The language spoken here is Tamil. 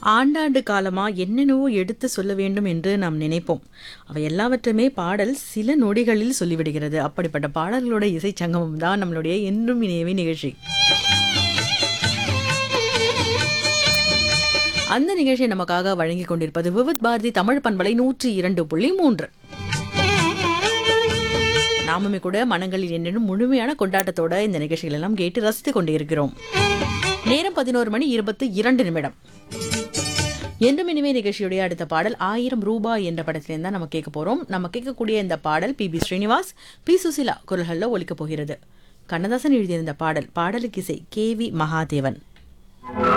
ஆண்டாண்டு காலமா என்னென்னவோ எடுத்து சொல்ல வேண்டும் என்று நாம் நினைப்போம். அவை எல்லாவற்றுமே பாடல் சில நொடிகளில் சொல்லிவிடுகிறது. அப்படிப்பட்ட பாடல்களோட இசை சங்கமம் தான் நம்மளுடைய என்றும் இணையவே நிகழ்ச்சி. அந்த நிகழ்ச்சியை நமக்காக வழங்கிக் கொண்டிருப்பது விவித் பாரதி தமிழ் பண்பலை 102.3. நாமுமே கூட மனங்களில் என்னென்னும் முழுமையான கொண்டாட்டத்தோட இந்த நிகழ்ச்சிகள் எல்லாம் கேட்டு ரசித்துக் கொண்டே இருக்கிறோம். நேரம் 11:22. என்றும் இனிமே நிகழ்ச்சியுடைய அடுத்த பாடல் 1000 ரூபாய் என்ற படத்திலிருந்து தான் நம்ம கேட்க போறோம். நம்ம கேட்கக்கூடிய இந்த பாடல் பி ஸ்ரீனிவாஸ், பி சுசிலா குரல்களில் ஒலிக்க போகிறது. கண்ணதாசன் எழுதியிருந்த பாடல். பாடலுக்கு இசை KV மகாதேவன்.